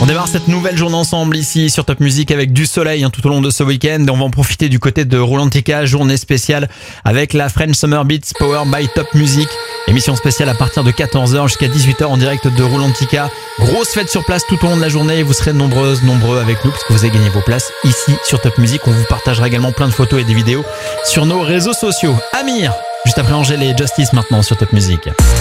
On démarre cette nouvelle journée ensemble ici sur Top Music avec du soleil tout au long de ce week-end. On va en profiter du côté de Rulantica, journée spéciale avec la French Summer Beats Power by Top Music. Émission spéciale à partir de 14h jusqu'à 18h en direct de Rulantica. Grosse fête sur place tout au long de la journée et vous serez nombreux avec nous puisque vous avez gagné vos places ici sur Top Music. On vous partagera également plein de photos et des vidéos sur nos réseaux sociaux. Amir, juste après Angèle et Justice maintenant sur Top Music.